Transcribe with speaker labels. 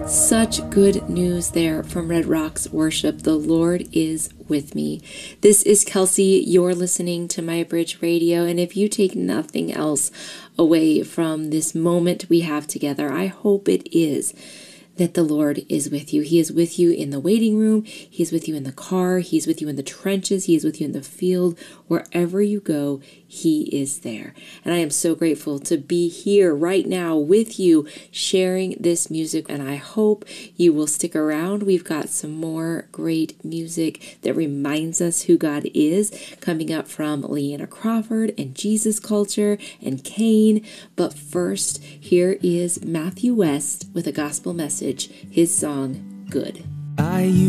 Speaker 1: Such good news there from Red Rocks Worship. The Lord is with me. This is Kelsey. You're listening to My Bridge Radio. And if you take nothing else away from this moment we have together, I hope it is that the Lord is with you. He is with you in the waiting room. He is with you in the car. He is with you in the trenches. He is with you in the field. Wherever you go, He is there. And I am so grateful to be here right now with you, sharing this music. And I hope you will stick around. We've got some more great music that reminds us who God is coming up from Leanna Crawford and Jesus Culture and Kane. But first, here is Matthew West with a gospel message, his song, Good.